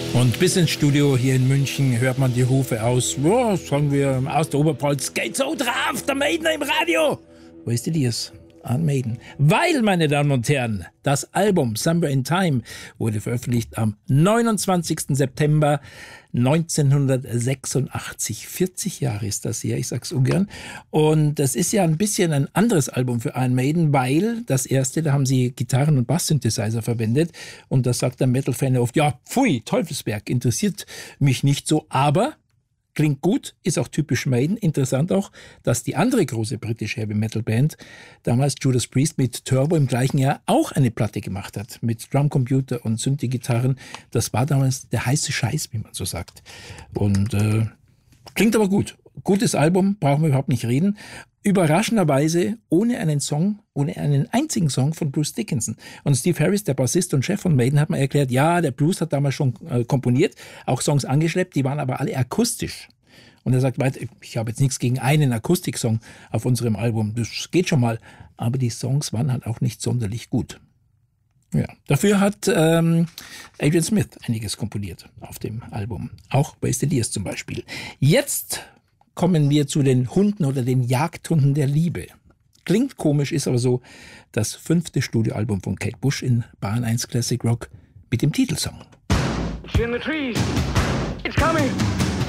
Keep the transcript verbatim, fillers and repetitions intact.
Und bis ins Studio hier in München hört man die Rufe aus, oh, sagen wir, aus der Oberpfalz, geht so drauf, der Maiden im Radio. Wo ist die das? An Maiden. Weil, meine Damen und Herren, das Album Somewhere in Time wurde veröffentlicht am neunundzwanzigsten September neunzehnhundertsechsundachtzig. vierzig Jahre ist das her, ich sag's ungern. Und das ist ja ein bisschen ein anderes Album für Iron Maiden, weil das erste, da haben sie Gitarren- und Bass-Synthesizer verwendet. Und da sagt der Metal-Fan oft, ja, pfui, Teufelsberg, interessiert mich nicht so, aber klingt gut, ist auch typisch Maiden. Interessant auch, dass die andere große britische Heavy-Metal-Band, damals Judas Priest mit Turbo im gleichen Jahr, auch eine Platte gemacht hat. Mit Drumcomputer und Synthi-Gitarren. Das war damals der heiße Scheiß, wie man so sagt. Und äh, klingt aber gut. Gutes Album, brauchen wir überhaupt nicht reden. Überraschenderweise ohne einen Song, ohne einen einzigen Song von Bruce Dickinson. Und Steve Harris, der Bassist und Chef von Maiden, hat mir erklärt, ja, der Bruce hat damals schon äh, komponiert, auch Songs angeschleppt, die waren aber alle akustisch. Und er sagt weiter, ich habe jetzt nichts gegen einen Akustiksong auf unserem Album, das geht schon mal, aber die Songs waren halt auch nicht sonderlich gut. Ja, dafür hat ähm, Adrian Smith einiges komponiert auf dem Album, auch Wasted Years zum Beispiel. Jetzt kommen wir zu den Hunden oder den Jagdhunden der Liebe. Klingt komisch, ist aber so, das fünfte Studioalbum von Kate Bush in Bahn eins Classic Rock mit dem Titelsong. It's in the trees. It's coming.